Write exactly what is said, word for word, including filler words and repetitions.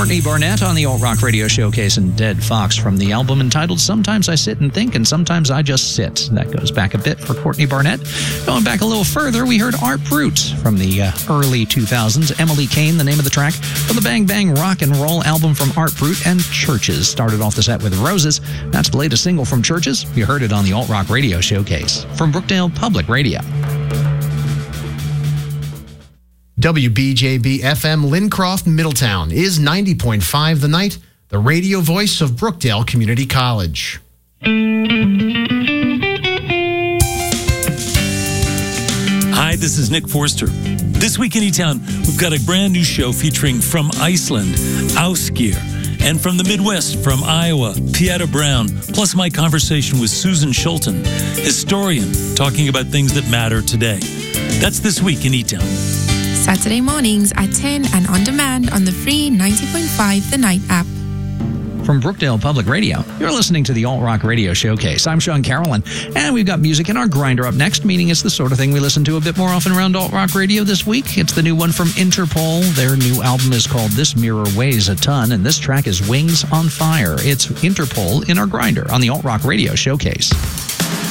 Courtney Barnett on the Alt Rock Radio Showcase and Dead Fox from the album entitled Sometimes I Sit and Think and Sometimes I Just Sit. That goes back a bit for Courtney Barnett. Going back a little further, we heard Art Brut from the uh, early two thousands. Emily Kane, the name of the track, from the Bang Bang Rock and Roll album from Art Brut, and Churches started off the set with Roses. That's the latest single from Churches. You heard it on the Alt Rock Radio Showcase from Brookdale Public Radio. W B J B F M Lincroft, Middletown is ninety point five The Night, the radio voice of Brookdale Community College. Hi, this is Nick Forster. This week in E-Town, we've got a brand new show featuring from Iceland, Ásgeir, and from the Midwest, from Iowa, Pieta Brown, plus my conversation with Susan Schulten, historian, talking about things that matter today. That's this week in E-Town. Saturday mornings at ten and on demand on the free ninety point five The Night app. From Brookdale Public Radio, you're listening to the Alt Rock Radio Showcase. I'm Sean Carolyn, and we've got music in our grinder up next, meaning it's the sort of thing we listen to a bit more often around Alt Rock Radio this week. It's the new one from Interpol. Their new album is called This Mirror Weighs a Ton, and this track is Wings on Fire. It's Interpol in our grinder on the Alt Rock Radio Showcase.